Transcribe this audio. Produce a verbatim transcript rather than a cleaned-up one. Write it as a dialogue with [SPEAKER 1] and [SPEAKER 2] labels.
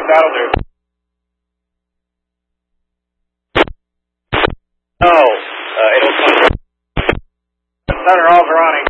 [SPEAKER 1] that'll do. No, uh, it'll come. Center all's running.